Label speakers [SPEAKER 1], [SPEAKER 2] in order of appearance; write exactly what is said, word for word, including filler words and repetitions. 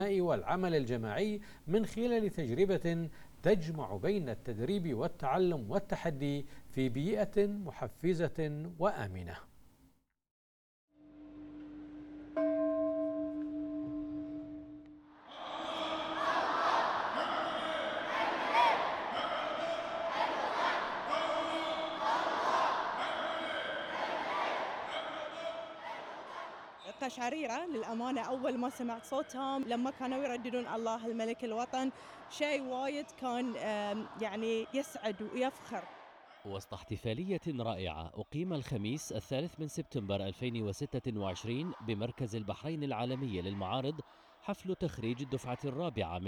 [SPEAKER 1] والعمل الجماعي من خلال تجربة تجمع بين التدريب والتعلم والتحدي في بيئة محفزة وآمنة.
[SPEAKER 2] قشعريرة للأمانة أول ما سمعت صوتهم لما كانوا يرددون الله الملك الوطن، شيء وايد كان آم، يعني يسعد ويفخر.
[SPEAKER 3] وسط احتفالية رائعة أقيم الخميس الثالث من سبتمبر ألفين وستة وعشرين بمركز البحرين العالمي للمعارض حفل تخريج الدفعة الرابعة من